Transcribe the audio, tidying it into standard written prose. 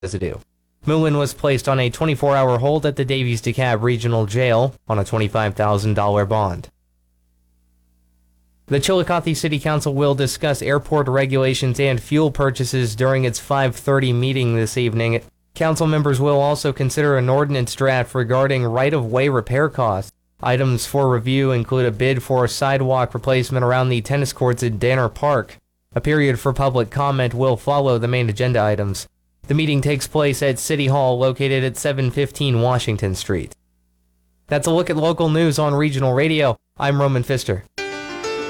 residue. Moulin was placed on a 24-hour hold at the Davies-DeKalb Regional Jail on a $25,000 bond. The Chillicothe City Council will discuss airport regulations and fuel purchases during its 5:30 meeting this evening. Council members will also consider an ordinance draft regarding right-of-way repair costs. Items for review include a bid for a sidewalk replacement around the tennis courts at Danner Park. A period for public comment will follow the main agenda items. The meeting takes place at City Hall, located at 715 Washington Street. That's a look at local news on Regional Radio. I'm Roman Pfister.